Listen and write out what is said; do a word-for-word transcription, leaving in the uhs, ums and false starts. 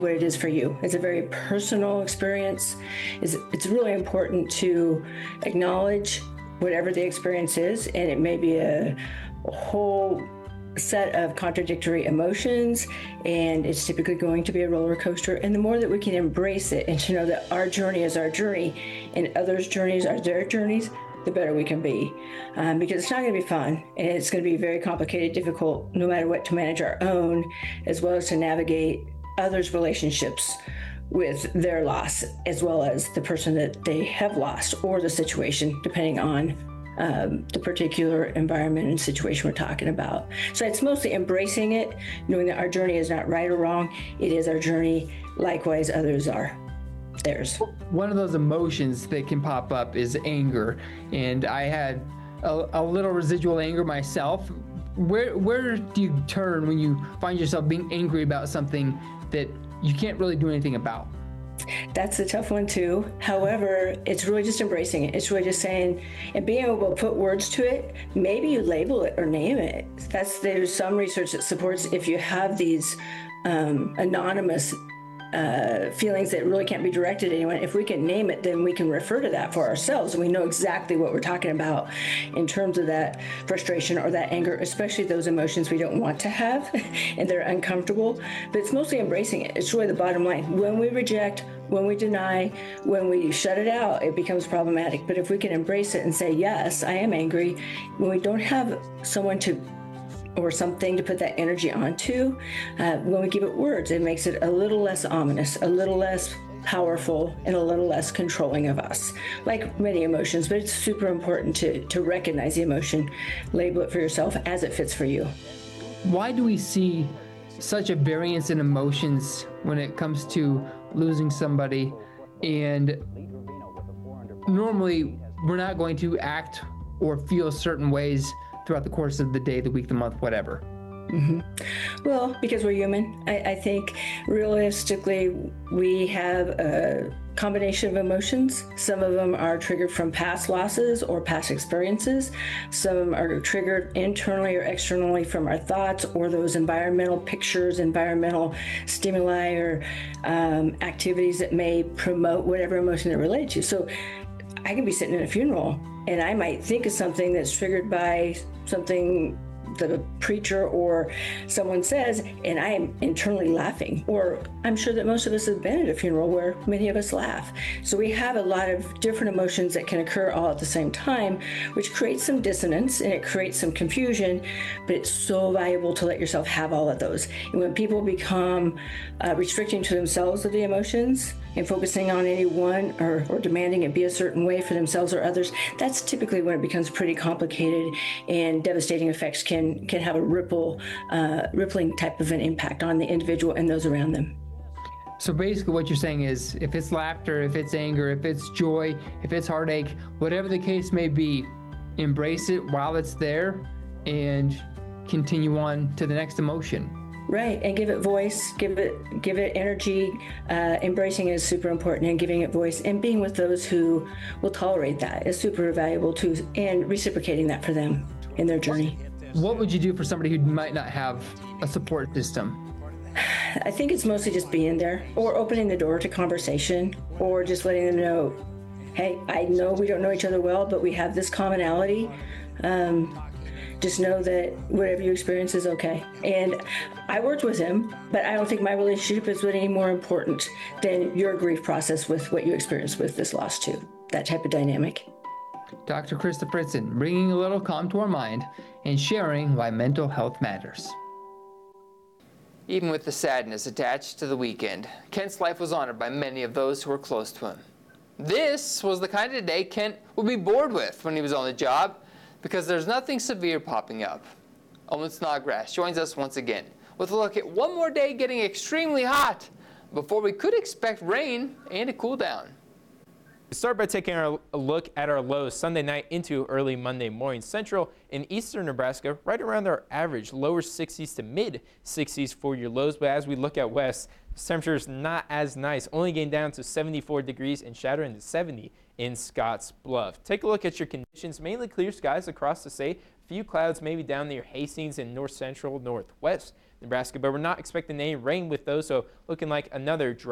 what it is for you. It's a very personal experience. It's, it's really important to acknowledge whatever the experience is, and it may be a, a whole set of contradictory emotions, and it's typically going to be a roller coaster. And the more that we can embrace it and to know that our journey is our journey and others' journeys are their journeys, the better we can be. Um, because it's not going to be fun, and it's going to be very complicated, difficult, no matter what, to manage our own, as well as to navigate others' relationships with their loss, as well as the person that they have lost or the situation, depending on um, the particular environment and situation we're talking about. So it's mostly embracing it, knowing that our journey is not right or wrong. It is our journey. Likewise, others are theirs. One of those emotions that can pop up is anger. And I had a, a little residual anger myself. Where, where do you turn when you find yourself being angry about something that you can't really do anything about? That's a tough one too. However, it's really just embracing it. It's really just saying and being able to put words to it. Maybe you label it or name it. That's there's some research that supports if you have these um, anonymous uh, feelings that really can't be directed at anyone. If we can name it, then we can refer to that for ourselves, and we know exactly what we're talking about in terms of that frustration or that anger, especially those emotions we don't want to have and they're uncomfortable. But it's mostly embracing it. It's really the bottom line. When we reject, when we deny, when we shut it out, it becomes problematic. But if we can embrace it and say, yes, I am angry, when we don't have someone to or something to put that energy onto, uh, when we give it words, it makes it a little less ominous, a little less powerful, and a little less controlling of us, like many emotions. But it's super important to, to recognize the emotion, label it for yourself as it fits for you. Why do we see such a variance in emotions when it comes to losing somebody? And normally we're not going to act or feel certain ways throughout the course of the day, the week, the month, whatever. Mm-hmm. Well, because we're human, I, I think realistically we have a combination of emotions. Some of them are triggered from past losses or past experiences. Some are triggered internally or externally from our thoughts or those environmental pictures, environmental stimuli, or um, activities that may promote whatever emotion they're related to. So I can be sitting in a funeral and I might think of something that's triggered by something the preacher or someone says, and I am internally laughing. Or I'm sure that most of us have been at a funeral where many of us laugh. So we have a lot of different emotions that can occur all at the same time, which creates some dissonance and it creates some confusion, but it's so valuable to let yourself have all of those. And when people become uh, restricting to themselves of the emotions and focusing on any one or, or demanding it be a certain way for themselves or others, that's typically when it becomes pretty complicated and devastating effects can can have a ripple, uh, rippling type of an impact on the individual and those around them. So basically what you're saying is if it's laughter, if it's anger, if it's joy, if it's heartache, whatever the case may be, embrace it while it's there and continue on to the next emotion. Right, and give it voice, give it give it energy. Uh, embracing it is super important, and giving it voice and being with those who will tolerate that is super valuable too, and reciprocating that for them in their journey. What would you do for somebody who might not have a support system? I think it's mostly just being there or opening the door to conversation or just letting them know, hey, I know we don't know each other well, but we have this commonality. Um, just know that whatever you experience is okay. And I worked with him, but I don't think my relationship is any more important than your grief process with what you experienced with this loss too, that type of dynamic. Doctor Krista Fritzen, bringing a little calm to our mind and sharing why mental health matters. Even with the sadness attached to the weekend, Kent's life was honored by many of those who were close to him. This was the kind of day Kent would be bored with when he was on the job, because there's nothing severe popping up. Owen Snodgrass joins us once again with a look at one more day getting extremely hot before we could expect rain and a cool down. We start by taking our, a look at our lows Sunday night into early Monday morning. Central and eastern Nebraska right around our average, lower sixties to mid sixties for your lows. But as we look at west, temperatures not as nice, only getting down to seventy-four degrees and shattering to seventy in Scotts Bluff. Take a look at your conditions, mainly clear skies across the state. A few clouds maybe down near Hastings and north central northwest. Nebraska, but we're not expecting any rain with those, so looking like another dry